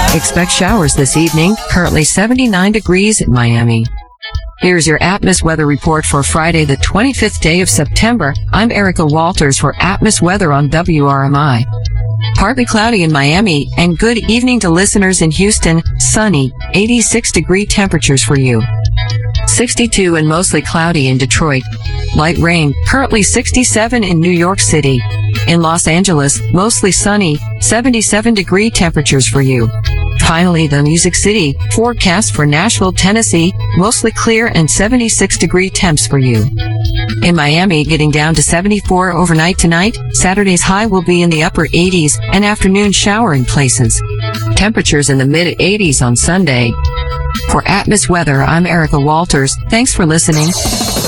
Expect showers this evening, currently 79 degrees in Miami. Here's your Atmos weather report for Friday, the 25th day of September. I'm Erica Walters for Atmos weather on WRMI. Partly cloudy in Miami, and good evening to listeners in Houston. Sunny, 86-degree temperatures for you. 62 and mostly cloudy in Detroit. Light rain, currently 67 in New York City. In Los Angeles, mostly sunny, 77-degree temperatures for you. Finally, the Music City, forecast for Nashville, Tennessee, mostly clear and 76-degree temps for you. In Miami, getting down to 74 overnight tonight. Saturday's high will be in the upper 80s and afternoon shower in places. Temperatures in the mid-80s on Sunday. For Atmos weather, I'm Erica Walters. Thanks for listening.